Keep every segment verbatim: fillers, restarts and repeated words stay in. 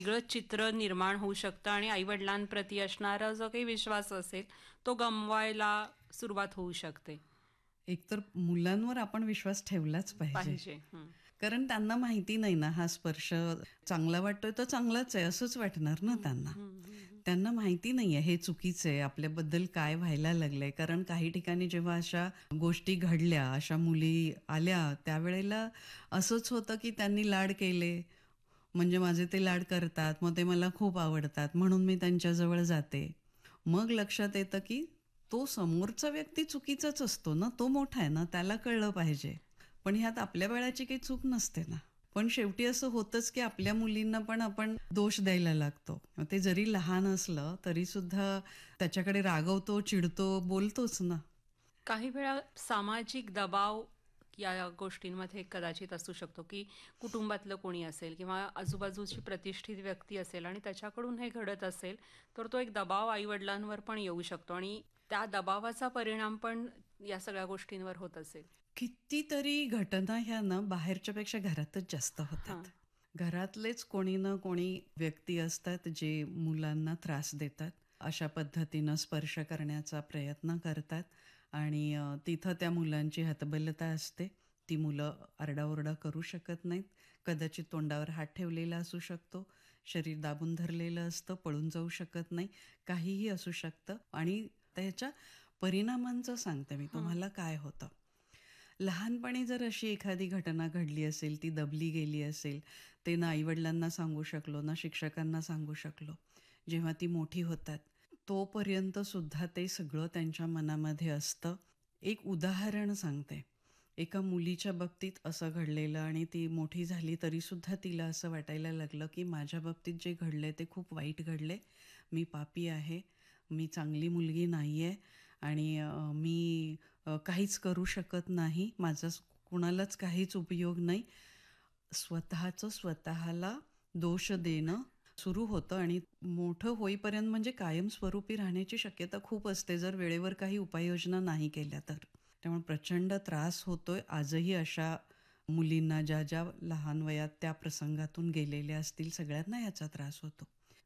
वेगळं चित्र निर्माण होऊ शकतं आणि आई-वडिलांप्रती असणारा जो काही विश्वास असेल, तो गमवायला सुरुवात होऊ शकते. एकतर मुलांवर आपण विश्वास ठेवलाच पाहिजे. पाहिजे. हं. कारण त्यांना माहिती नाही ना, हा स्पर्श चांगला वाटतोय तर चांगलाच आहे असंच वाटणार ना हं, त्यांना. हं, हं, हं. त्यांना माहिती नाहीये हे चुकीचं आहे, आपल्याबद्दल काय व्हायला लागलंय. कारण काही ठिकाणी जेव्हा अशा गोष्टी घडल्या, अशा मुली आल्या, त्यावेळेला असंच होतं की त्यांनी लाड केले, म्हणजे माझे ते लाड करतात, मग ते मला खूप आवडतात म्हणून मी त्यांच्याजवळ जाते. मग लक्षात येतं की तो समोरचा व्यक्ती चुकीचाच असतो ना, तो मोठा आहे ना, त्याला कळलं पाहिजे. पण ह्यात आपल्या बाळाची काही चूक नसते ना. पण शेवटी असं होतंच की आपल्या मुलींना पण आपण दोष द्यायला लागतो. ते जरी लहान असलं तरी सुद्धा त्याच्याकडे रागवतो, चिडतो, बोलतोच ना. काही वेळा सामाजिक दबाव या गोष्टींमध्ये कदाचित असू शकतो, की कुटुंबातलं कोणी असेल किंवा आजूबाजूची प्रतिष्ठित व्यक्ती असेल आणि त्याच्याकडून हे घडत असेल, तर तो एक दबाव आई-वडिलांवर पण येऊ शकतो आणि त्या दबावाचा परिणाम पण या सगळ्या गोष्टींवर होत असेल. कितीतरी घटना ह्या ना बाहेरच्यापेक्षा घरातच जास्त हां. होतात. घरातलेच कोणी ना कोणी व्यक्ती असतात जे मुलांना त्रास देतात. अशा पद्धतीनं स्पर्श करण्याचा प्रयत्न करतात आणि अ, तिथं त्या मुलांची हतबलता असते. ती मुलं आरडाओरडा करू शकत नाहीत. कदाचित तोंडावर हात ठेवलेला असू शकतो. शरीर दाबून धरलेलं असतं, पळून जाऊ शकत नाही. काहीही असू शकतं आणि त्याच्या परिणामांचं सांगते मी हं. तुम्हाला काय होतं. लहानपणी जर अशी एखादी घटना घडली असेल, ती दबली गेली असेल, ते ना आई-वडिलांना सांगू शकलो, ना शिक्षकांना सांगू शकलो. जेव्हा ती मोठी होतात, तोपर्यंत सुद्धा ते सगळं त्यांच्या मनामध्ये असतं. एक उदाहरण सांगते. एका मुलीच्या बाबतीत असं घडलेलं आणि ती मोठी झाली तरीसुद्धा तिला असं वाटायला लागलं, की माझ्या बाबतीत जे घडलंय ते खूप वाईट घडले. मी पापी आहे. मी चांगली मुलगी नाहीये आणि अ, मी अ, काहीच करू शकत नाही. माझा स कुणालाच काहीच उपयोग नाही. स्वतःचं स्वतःला दोष देणं सुरू होतं आणि मोठं होईपर्यंत म्हणजे कायमस्वरूपी राहण्याची शक्यता खूप असते, जर वेळेवर काही उपाययोजना नाही केल्या तर. त्यामुळे प्रचंड त्रास होतोय आजही अशा मुलींना, ज्या ज्या लहान वयात त्या प्रसंगातून गेलेल्या असतील, सगळ्यांना याचा त्रास होतो.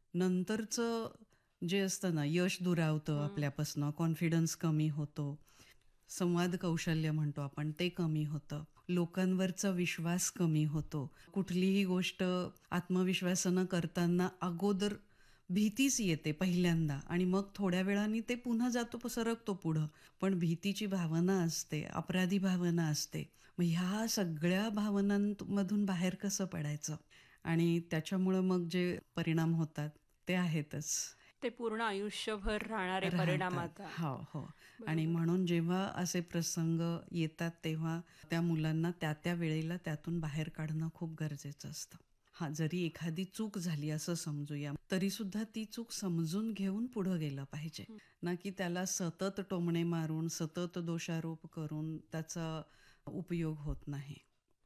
नंतरचं जे असतं ना, यश दुरावतं हं. आपल्यापासनं, कॉन्फिडन्स कमी होतो. संवाद कौशल्य म्हणतो आपण ते कमी होतं. लोकांवरचा विश्वास कमी होतो. कुठलीही गोष्ट आत्मविश्वासानं करताना अगोदर भीतीच येते पहिल्यांदा आणि मग थोड्या वेळाने ते पुन्हा जातो प सरकतो पुढं. पण भीतीची भावना असते, अपराधी भावना असते. मग ह्या सगळ्या भावनांमधून बाहेर कसं पडायचं? आणि त्याच्यामुळं मग जे परिणाम होतात ते आहेतच. ते पूर्ण आयुष्यभर राहणारे परिणाम राहतात. आता. हो, हो. आणि बरोबर. म्हणून जेव्हा असे प्रसंग येतात तेव्हा त्या मुलांना त्या-त्या वेळेला त्यातून बाहेर काढणं खूप गरजेचं असतं. हां, जरी एखादी चूक झाली असं समजूया, तरीसुद्धा ती चूक समजून घेऊन पुढं गेलं पाहिजे. ना की त्याला सतत टोमणे मारून, सतत दोषारोप करून त्याचा उपयोग होत नाही.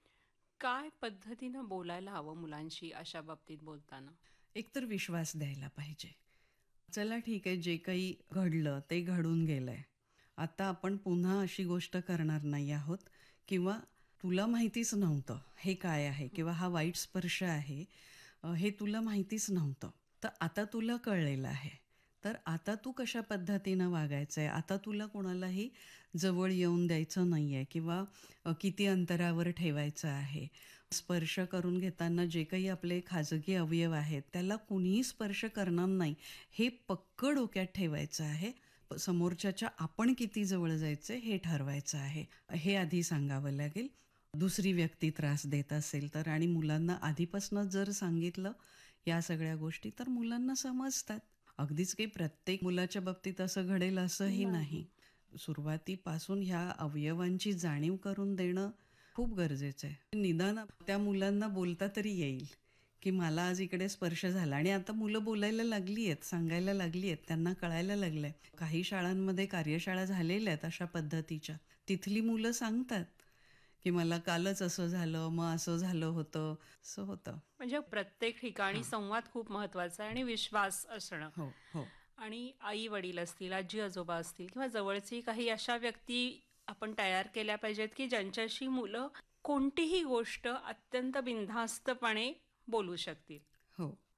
काय पद्धतीनं बोलायला हवं मुलांशी अशा बाबतीत बोलताना? एकतर विश्वास द्यायला पाहिजे. चला ठीक आहे, जे काही घडलं ते घडून गेलंय. आता आपण पुन्हा अशी गोष्ट करणार नाही आहोत किंवा तुला माहितीच नव्हतं हे काय आहे किंवा हा वाईट स्पर्श आहे, अ, हे तुला माहितीच नव्हतं. तर आता तुला कळलेलं आहे. तर आता तू कशा पद्धतीनं वागायचंय, आता तुला कोणालाही जवळ येऊन द्यायचं नाहीये किंवा अ, किती अंतरावर ठेवायचं आहे. स्पर्श करून घेताना जे काही आपले खाजगी अवयव आहेत, त्याला कुणीही स्पर्श करणार नाही, हे पक्कं डोक्यात ठेवायचं आहे. प समोरच्याच्या आपण किती जवळ जायचं हे ठरवायचं आहे. हे आधी सांगावं लागेल. दुसरी व्यक्ती त्रास देत असेल तर आणि मुलांना आधीपासूनच जर सांगितलं या सगळ्या गोष्टी, तर मुलांना समजतात. अगदीच काही प्रत्येक मुलाच्या बाबतीत असं घडेल असंही नाही. नाही. सुरुवातीपासून ह्या अवयवांची जाणीव करून देणं खूप गरजेचं आहे. निदान त्या मुलांना बोलता तरी येईल, की मला आज इकडे स्पर्श झाला आणि आता मुलं बोलायला लागली आहेत, सांगायला लागली आहेत, त्यांना कळायला लागलंय. काही शाळांमध्ये कार्यशाळा झालेल्या आहेत अशा पद्धतीच्या. तिथली मुलं सांगतात, की मला कालच असं झालं, मग असं झालं होतं, असं होतं. म्हणजे प्रत्येक ठिकाणी हां. संवाद खूप महत्वाचा आहे आणि विश्वास असणं. हो, हो. आणि आई-वडील असतील, आजी-आजोबा असतील किंवा जवळची काही अशा व्यक्ती आपण तयार केल्या पाहिजेत, की ज्यांच्याशी मुलं कोणतीही गोष्ट अत्यंत बिनधास्तपणे बोलू शकतील. हो.